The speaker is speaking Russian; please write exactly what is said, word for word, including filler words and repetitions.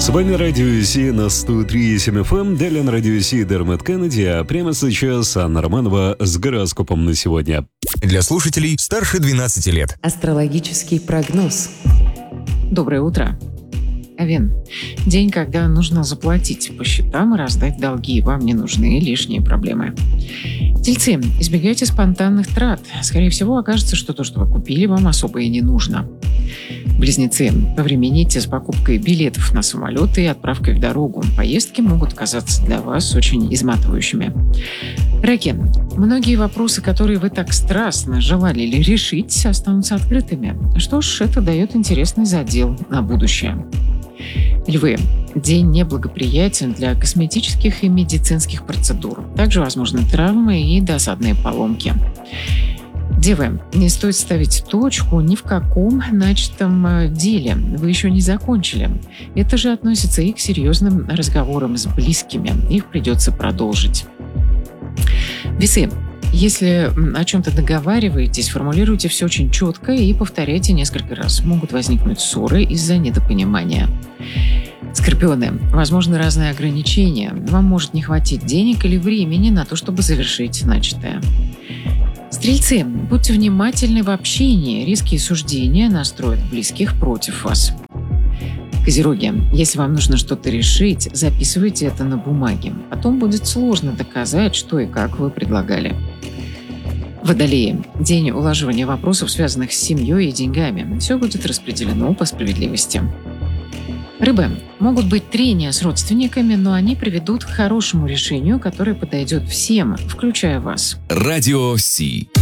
С вами Радио Си на сто три и семь эф эм, далее на Радио Си Дермат Кеннеди, а прямо сейчас Анна Романова с гороскопом на сегодня. Для слушателей старше двенадцати лет. Астрологический прогноз. Доброе утро. Овен. День, когда нужно заплатить по счетам и раздать долги. Вам не нужны лишние проблемы. Тельцы. Избегайте спонтанных трат. Скорее всего, окажется, что то, что вы купили, вам особо и не нужно. Близнецы. Повремените с покупкой билетов на самолеты и отправкой в дорогу. Поездки могут казаться для вас очень изматывающими. Раки. Многие вопросы, которые вы так страстно желали ли решить, останутся открытыми. Что ж, это дает интересный задел на будущее. Львы. День неблагоприятен для косметических и медицинских процедур. Также возможны травмы и досадные поломки. Девы. Не стоит ставить точку ни в каком начатом деле. Вы еще не закончили. Это же относится и к серьезным разговорам с близкими. Их придется продолжить. Весы. Если о чем-то договариваетесь, формулируйте все очень четко и повторяйте несколько раз. Могут возникнуть ссоры из-за недопонимания. Скорпионы. Возможны разные ограничения. Вам может не хватить денег или времени на то, чтобы завершить начатое. Стрельцы. Будьте внимательны в общении. Риски и суждения настроят близких против вас. Козероги. Если вам нужно что-то решить, записывайте это на бумаге. Потом будет сложно доказать, что и как вы предлагали. Водолеи. День улаживания вопросов, связанных с семьей и деньгами. Все будет распределено по справедливости. Рыбы. Могут быть трения с родственниками, но они приведут к хорошему решению, которое подойдет всем, включая вас. Радио Си.